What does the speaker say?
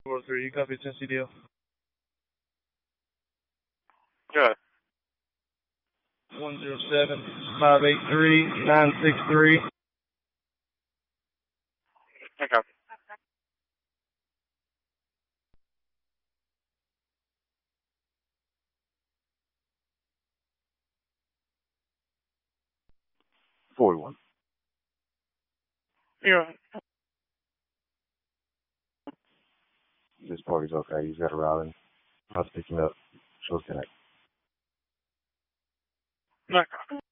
4-3, you copy Tennessee deal? Good. 107-583-963. Okay. $41. Yeah. This party's okay. He's got a routing. I'll pick him up. She'll connect. Okay.